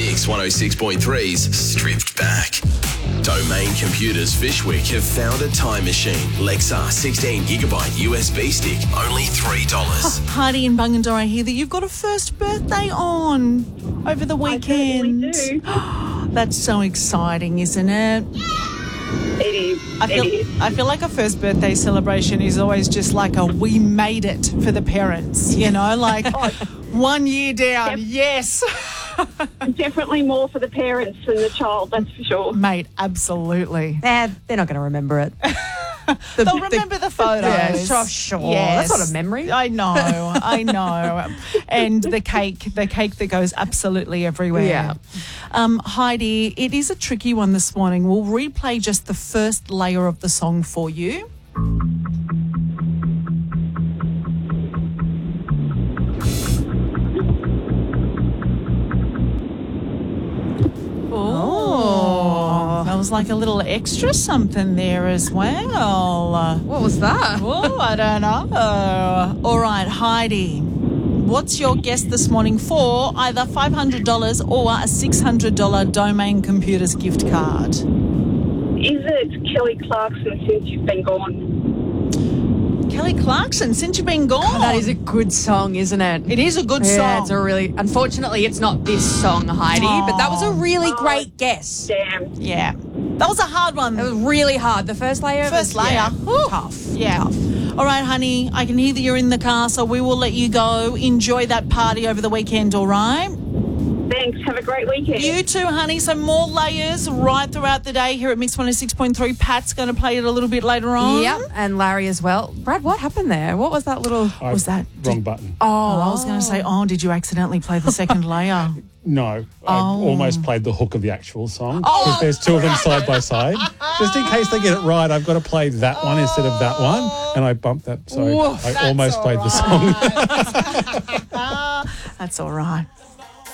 Mix 106.3's Stripped Back. Domain Computers Fishwick have found a time machine. Lexar 16GB USB stick, only $3. Heidi in Bungendore, I hear that you've got a first birthday on over the weekend. I certainly do. That's so exciting, isn't it? It is. I feel like a first birthday celebration is always just like a we made it for the parents, you know, like 1 year down, yes. Definitely more for the parents than the child, that's for sure. Mate, absolutely. They're not going to remember it. They'll remember the photos. Yeah, sure. Yes. That's not a memory. I know. And the cake that goes absolutely everywhere. Yeah. Heidi, it is a tricky one this morning. We'll replay just the first layer of the song for you. Oh, that was like a little extra something there as well. What was that? Oh, I don't know. All right, Heidi, what's your guess this morning for either $500 or a $600 Domain Computers gift card? Is it Kelly Clarkson, Since You've Been Gone? Kelly Clarkson, Since You've Been Gone. That is a good song, isn't it? It is a good Yeah, song. it's a really... Unfortunately, it's not this song, Heidi, but that was a really great guess. Damn. Yeah. That was a hard one. It was really hard. The first layer First was layer. yeah, Whew. tough. Yeah. All right, honey, I can hear that you're in the car, so we will let you go. Enjoy that party over the weekend, all right? Thanks. Have a great weekend. You too, honey. So more layers right throughout the day here at Mix 106.3. Pat's going to play it a little bit later on. Yep, and Larry as well. Brad, what happened there? What was that little... What was that? Wrong button. Oh, I was going to say, did you accidentally play the second layer? No, I almost played the hook of the actual song because there's two of them side by side. Just in case they get it right, I've got to play that one instead of that one, and I bumped that, so I almost played the song. That's all right.